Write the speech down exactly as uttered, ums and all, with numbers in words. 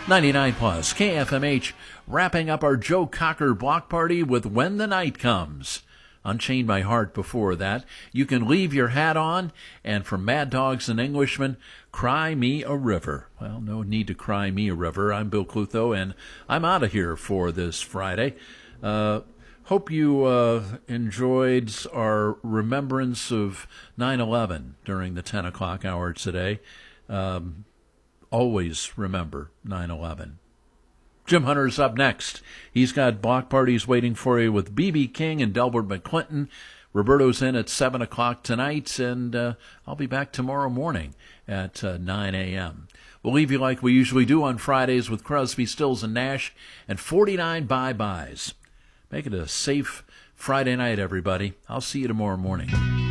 ninety-nine plus K F M H, wrapping up our Joe Cocker block party with When the Night Comes. Unchained My Heart before that. You Can Leave Your Hat On, and from Mad Dogs and Englishmen, Cry Me a River. Well, no need to cry me a river. I'm Bill Clutho, and I'm out of here for this Friday. Uh, hope you uh, enjoyed our remembrance of nine eleven during the ten o'clock hour today. Um, always remember nine eleven. Jim Hunter's up next. He's got block parties waiting for you with B B King and Delbert McClinton. Roberto's in at seven o'clock tonight, and uh, I'll be back tomorrow morning at uh, nine a.m. We'll leave you like we usually do on Fridays with Crosby, Stills, and Nash and forty-nine bye-byes. Make it a safe Friday night, everybody. I'll see you tomorrow morning.